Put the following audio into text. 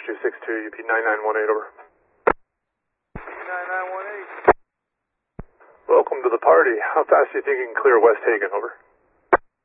262, UP 9918, over. 9918. Welcome to the party. How fast do you think you can clear West Hagen, over?